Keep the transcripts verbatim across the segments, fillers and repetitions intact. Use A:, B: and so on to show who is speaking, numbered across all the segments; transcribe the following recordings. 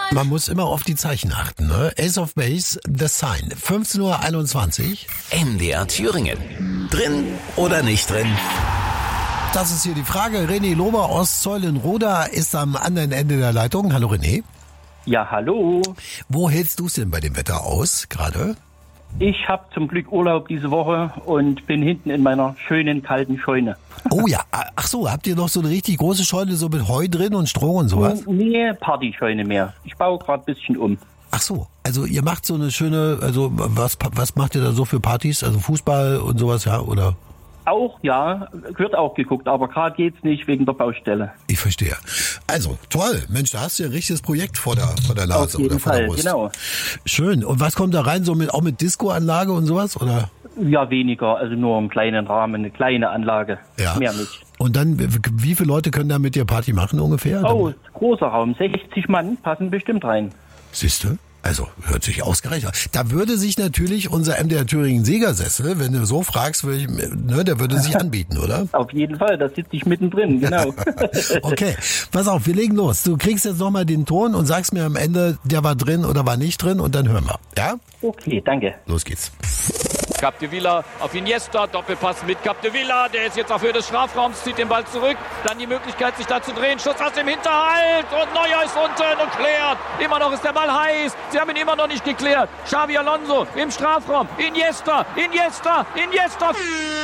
A: Man muss immer auf die Zeichen achten, ne? Ace of Base, The Sign. fünfzehn Uhr einundzwanzig.
B: M D R Thüringen. Drin oder nicht drin?
A: Das ist hier die Frage. René Lober aus Zeulenroda ist am anderen Ende der Leitung. Hallo René.
C: Ja, hallo.
A: Wo hältst du es denn bei dem Wetter aus gerade?
C: Ich habe zum Glück Urlaub diese Woche und bin hinten in meiner schönen kalten Scheune.
A: Oh ja, ach so, habt ihr noch so eine richtig große Scheune so mit Heu drin und Stroh und sowas?
C: Nee, Partyscheune mehr. Ich baue gerade ein bisschen um.
A: Ach so, also ihr macht so eine schöne, also was was macht ihr da so für Partys? Also Fußball und sowas, ja, oder?
C: Auch, ja, wird auch geguckt, aber gerade geht's nicht wegen der Baustelle.
A: Ich verstehe. Also, toll. Mensch, da hast du ja ein richtiges Projekt vor der, vor der Nase
C: Auf jeden
A: oder vor
C: Fall,
A: der Brust.
C: genau.
A: Schön. Und was kommt da rein? So mit, auch mit Disco-Anlage und sowas, oder?
C: Ja, weniger, also nur im kleinen Rahmen, eine kleine Anlage.
A: Ja.
C: Mehr nicht.
A: Und dann, wie viele Leute können da mit dir Party machen ungefähr?
C: Oh, großer Raum, sechzig Mann passen bestimmt rein.
A: Siehste? Also, hört sich ausgereicht an. Da würde sich natürlich unser M D R Thüringen Siegersessel, wenn du so fragst, würde ich, ne, der würde sich anbieten, oder?
C: Auf jeden Fall, da sitze ich mittendrin, genau.
A: Okay, pass auf, wir legen los. Du kriegst jetzt nochmal den Ton und sagst mir am Ende, der war drin oder war nicht drin und dann hören wir. Ja?
C: Okay, danke.
A: Los geht's.
D: Capdevila auf Iniesta, Doppelpass mit Capdevila, der ist jetzt auf Höhe des Strafraums, zieht den Ball zurück, dann die Möglichkeit sich da zu drehen, Schuss aus dem Hinterhalt und Neuer ist unten und klärt, immer noch ist der Ball heiß, sie haben ihn immer noch nicht geklärt, Xavi Alonso im Strafraum, Iniesta, Iniesta, Iniesta.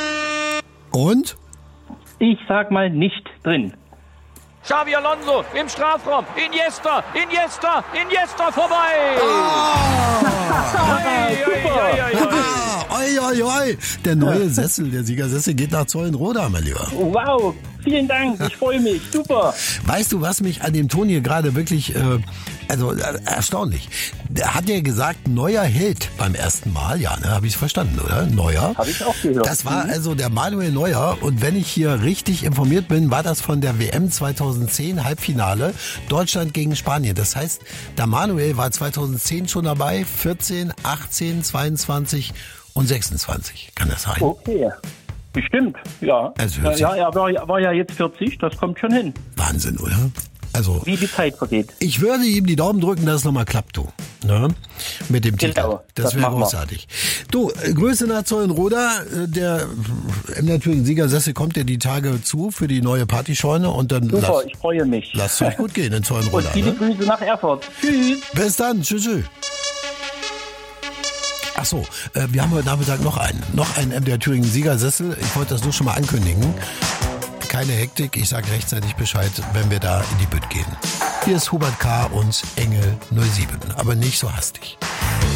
A: Und?
C: Ich sag mal nicht drin.
D: Xavi Alonso im Strafraum, Iniesta, Iniesta, Iniesta vorbei.
A: Oh.
D: Oi, oi, oi, oi, oi.
A: Oi, oi, oi. Der neue Sessel, der Siegersessel geht nach Zeulenroda, mein Lieber.
C: Wow, vielen Dank, ich freue mich, super.
A: Weißt du, was mich an dem Ton hier gerade wirklich, äh, also äh, erstaunlich. Der hat ja gesagt, Neuer Held beim ersten Mal. Ja, ne, habe ich es verstanden, oder? Neuer.
C: Habe ich auch gehört.
A: Das war also der Manuel Neuer. Und wenn ich hier richtig informiert bin, war das von der W M zweitausendzehn Halbfinale Deutschland gegen Spanien. Das heißt, der Manuel war zweitausendzehn schon dabei, vierzehn, achtzehn, zweiundzwanzig und sechsundzwanzig. Kann das sein?
C: Okay. Bestimmt, ja.
A: Also
C: ja, ja, er war, war ja jetzt vierzig, das kommt schon hin.
A: Wahnsinn, oder? Also,
C: wie die Zeit vergeht.
A: Ich würde ihm die Daumen drücken, dass es nochmal klappt, du. Ne? Mit dem Titel.
C: Genau,
A: das
C: das
A: wäre
C: machen wir.
A: großartig. Du, Grüße nach Zeulenroda. Der M D R Thüringen Siegersessel kommt dir die Tage zu für die neue Partyscheune und dann
C: Super,
A: lass,
C: ich freue mich.
A: lasst euch gut gehen in Zeulenroda.
C: Und viele
A: Ne?
C: Grüße nach Erfurt. Tschüss.
A: Bis dann. Tschüss. tschüss. Ach so, äh, wir haben heute Nachmittag noch einen. Noch einen M D R Thüringen Siegersessel. Ich wollte das nur schon mal ankündigen. Keine Hektik, ich sage rechtzeitig Bescheid, wenn wir da in die Bütt gehen. Hier ist Hubert K. und Engel null sieben, aber nicht so hastig.